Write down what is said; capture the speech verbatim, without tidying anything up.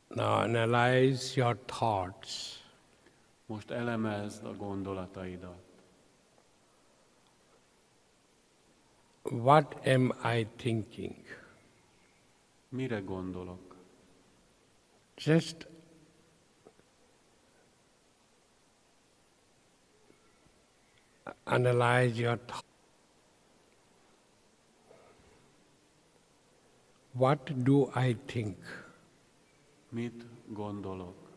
Now analyze your thoughts. Most elemezd a gondolataidat. What am I thinking? Mire gondolok? Just analyze your thoughts. What do I think? Mit gondolok?